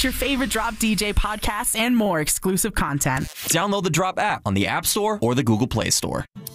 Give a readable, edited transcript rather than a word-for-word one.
Get your favorite Drop DJ podcasts and more exclusive content. Download the Drop app on the App Store or the Google Play Store.